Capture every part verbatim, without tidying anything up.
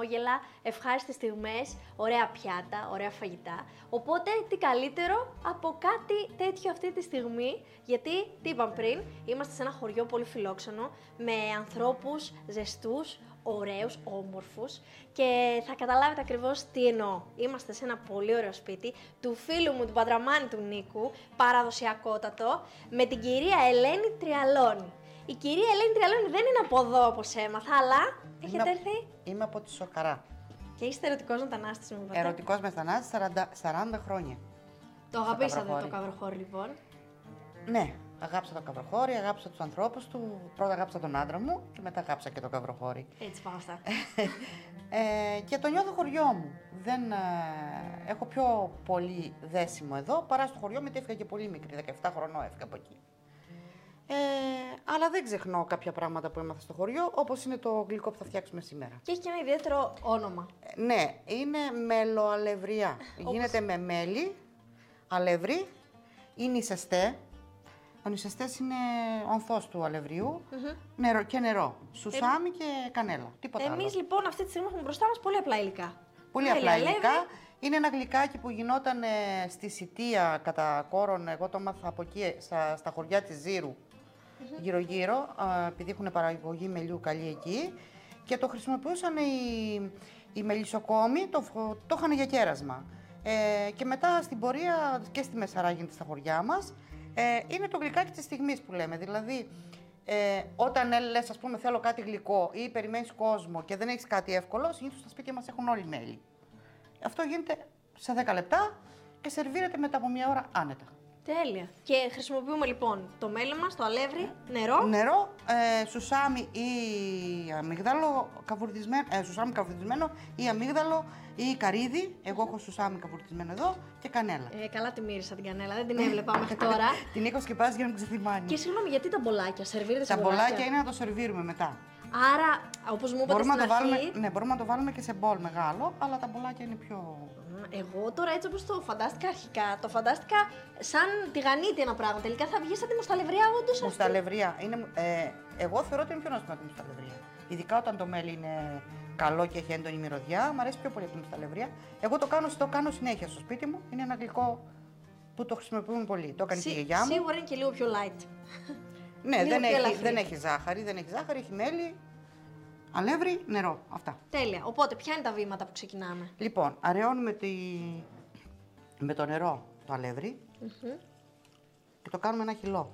χαμόγελα, ευχάριστες στιγμές, ωραία πιάτα, ωραία φαγητά. Οπότε τι καλύτερο από κάτι τέτοιο αυτή τη στιγμή, γιατί τι είπαμε πριν, είμαστε σε ένα χωριό πολύ φιλόξενο, με ανθρώπους ζεστούς, ωραίους, όμορφους και θα καταλάβετε ακριβώς τι εννοώ. Είμαστε σε ένα πολύ ωραίο σπίτι του φίλου μου, του Παντραμάνη του Νίκου, παραδοσιακότατο, με την κυρία Ελένη Τριαλώνη. Η κυρία Ελένη Τριαλώνη δεν είναι από εδώ όπως έμαθα, αλλά έχετε Είμαι, έρθει. Είμαι από τη Σοκαρά. Και είστε ερωτικός μετανάστης μου, είπατε. Ερωτικός μετανάστης σαράντα χρόνια. Το αγαπήσατε το Καβροχώρι, λοιπόν. Ναι, αγάπησα το Καβροχώρι, αγάπησα τους ανθρώπους του. Πρώτα αγάπησα τον άντρα μου και μετά αγάπησα και το Καβροχώρι. Έτσι πάω αυτά. ε, και το νιώθω χωριό μου. Δεν, ε, έχω πιο πολύ δέσιμο εδώ παρά στο χωριό μου, γιατί έφυγα και πολύ μικρή, δεκαεπτά χρονών έφυγα από εκεί. Ε, αλλά δεν ξεχνώ κάποια πράγματα που έμαθα στο χωριό, όπως είναι το γλυκό που θα φτιάξουμε σήμερα. Και έχει και ένα ιδιαίτερο όνομα. Ε, ναι, είναι μελοαλευριά. Γίνεται με μέλι, αλεύρι, ή νησεστέ. Ο νησεστές είναι ο ανθός του αλευριού, mm-hmm. νερό και νερό, σουσάμι ε... και κανέλα. Τίποτα Εμείς άλλο. λοιπόν αυτή τη στιγμή έχουμε μπροστά μας πολύ απλά υλικά. Πολύ Μέλι, απλά αλεύρι. υλικά. Είναι ένα γλυκάκι που γινόταν ε, στη Σιτία κατά κόρον. Εγώ το μάθα από εκεί, στα, στα χωριά της Ζήρου, mm-hmm. γύρω-γύρω, ε, επειδή έχουν παραγωγή μελιού καλή εκεί. Και το χρησιμοποιούσαν οι, οι μελισσοκόμοι, το, το είχαν για κέρασμα. Ε, και μετά στην πορεία και στη Μεσαρά γίνεται στα χωριά μας. Ε, είναι το γλυκάκι της στιγμής που λέμε. Δηλαδή, ε, όταν λες, ας πούμε, θέλω κάτι γλυκό ή περιμένεις κόσμο και δεν έχεις κάτι εύκολο, συνήθως στα σπίτια μας έχουν όλοι μέλι. Αυτό γίνεται σε δέκα λεπτά και σερβίρεται μετά από μία ώρα άνετα. Τέλεια. Και χρησιμοποιούμε λοιπόν το μέλι μας, το αλεύρι, νερό. Νερό, ε, σουσάμι ή αμύγδαλο καβουρδισμένο, ε, σουσάμι καβουρδισμένο ή αμύγδαλο ή καρύδι. Εγώ έχω σουσάμι καβουρδισμένο εδώ και κανέλα. Ε, καλά τη μύρισα την κανέλα, δεν την έβλεπα μέχρι τώρα. Την έχω σκεπάσει για να μην ξεθυμάνει. Και συγγνώμη, γιατί τα μπολάκια, σερβίρετε τα σε μπολάκια. Τα μπολάκια είναι να το σερβίρουμε μετά. Άρα, όπως μου είπατε μπορούμε στην να το αρχή... βάλουμε, ναι, μπορούμε να το βάλουμε και σε μπολ μεγάλο, αλλά τα μπολάκια είναι πιο... Εγώ τώρα έτσι όπως το φαντάστηκα αρχικά, το φαντάστηκα σαν τηγανίτη ένα πράγμα. Τελικά θα βγει σαν τη μουσταλευριά, όντως. Μουσταλευριά. Είναι, ε, εγώ θεωρώ ότι είναι πιο νόστιμο από τη μουσταλευριά. Ειδικά όταν το μέλι είναι καλό και έχει έντονη μυρωδιά, μου αρέσει πιο πολύ από τη μουσταλευριά. Εγώ το κάνω, το κάνω συνέχεια στο σπίτι μου. Είναι ένα γλυκό που το χρησιμοποιούμε πολύ. Το έκανε και η γιαγιά μου. Σίγουρα είναι και λίγο πιο light. Ναι, δεν έχει, δεν έχει ζάχαρη, δεν έχει ζάχαρη, έχει μέλι. Αλεύρι, νερό, αυτά. Τέλεια. Οπότε, ποια είναι τα βήματα που ξεκινάμε? Λοιπόν, αραιώνουμε τη... με το νερό το αλεύρι mm-hmm. και το κάνουμε ένα χυλό.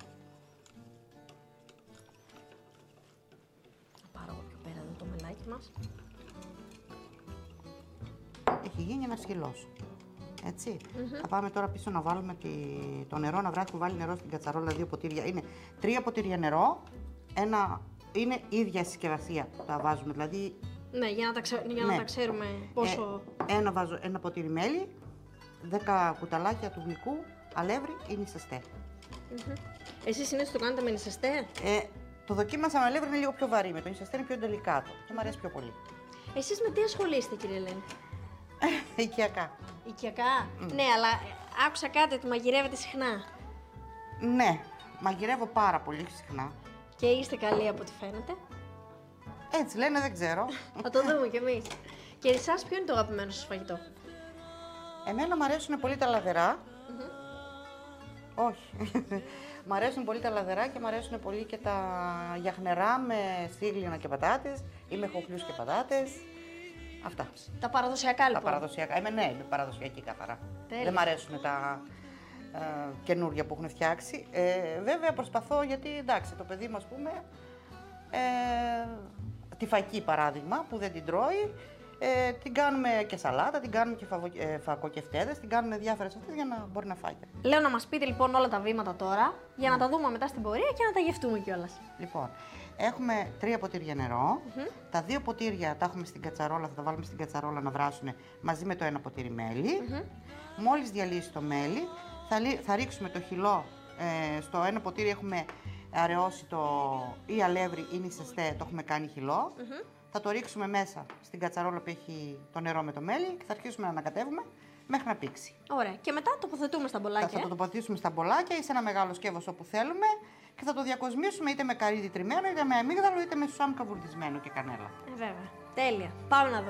Θα πάρω εγώ πιο πέρα εδώ το μελάκι μας. Έχει γίνει ένας χυλός. Έτσι. Mm-hmm. Θα πάμε τώρα πίσω να βάλουμε τη... το νερό, να βράσουμε, βάλει νερό στην κατσαρόλα, δύο ποτήρια. Είναι τρία ποτήρια νερό, ένα... είναι ίδια συσκευασία που τα βάζουμε, δηλαδή... Ναι, για να τα, ξε... για ναι. να τα ξέρουμε πόσο... Ε, ένα, βάζω, ένα ποτήρι μέλι, δέκα κουταλάκια του γλυκού, αλεύρι ή νησεστέ. Mm-hmm. Εσείς συνήθως το κάνετε με νησεστέ? Ε, το δοκίμασα με αλεύρι, είναι λίγο πιο βαρύ, με το νησεστέ είναι πιο ντελικάτο και μου αρέσει πιο πολύ. Εσείς με τι ασχολείστε, κύριε Ελένη? Οικιακά. Οικιακά? Mm. Ναι, αλλά άκουσα κάτι ότι μαγειρεύετε συχνά. Ναι, μαγειρεύω πάρα πολύ συχνά. Και είστε καλοί από ό,τι φαίνεται. Έτσι λένε, δεν ξέρω. Θα το δούμε κι εμείς. Και εσάς ποιο είναι το αγαπημένο σας φαγητό? Εμένα μου αρέσουν πολύ τα λαδερά. Mm-hmm. Όχι. Μ' αρέσουν πολύ τα λαδερά και μ' αρέσουν πολύ και τα γιαχνερά με στίγλινα και πατάτες ή με χοχλιούς και πατάτες. Αυτά. Τα παραδοσιακά λοιπόν. Τα παραδοσιακά. Είμαι, ναι, είμαι παραδοσιακή καθαρά. Τέλεια. Δεν μ' αρέσουν τα ε, καινούργια που έχουν φτιάξει. Ε, βέβαια προσπαθώ, γιατί εντάξει, το παιδί μου, ας πούμε, ε, τη φακή παράδειγμα που δεν την τρώει, ε, την κάνουμε και σαλάτα, την κάνουμε και φαβο, ε, φακοκεφτέδες, την κάνουμε διάφορες αυτές για να μπορεί να φάει. Λέω να μας πείτε λοιπόν όλα τα βήματα τώρα, για να τα δούμε μετά στην πορεία και να τα γευτούμε κιόλας. Λοιπόν, έχουμε τρία ποτήρια νερό. Mm-hmm. Τα δύο ποτήρια τα έχουμε στην κατσαρόλα, θα τα βάλουμε στην κατσαρόλα να βράσουν μαζί με το ένα ποτήρι μέλι. Mm-hmm. Μόλις διαλύσει το μέλι, θα, θα ρίξουμε το χυλό. Ε, στο ένα ποτήρι έχουμε αραιώσει το ή αλεύρι ή νησεστέ, το έχουμε κάνει χυλό. Mm-hmm. Θα το ρίξουμε μέσα στην κατσαρόλα που έχει το νερό με το μέλι και θα αρχίσουμε να ανακατεύουμε μέχρι να πήξει. Ωραία. Και μετά τοποθετούμε στα μπολάκια. Θα, θα το τοποθετήσουμε στα μπολάκια ή σε ένα μεγάλο σκεύος όπου θέλουμε και θα το διακοσμήσουμε είτε με καρύδι τριμμένο, είτε με αμύγδαλο, είτε με σουσάμι καβουρδισμένο και κανέλα. Ε, βέβαια. Τέλεια. Πάμε να δούμε.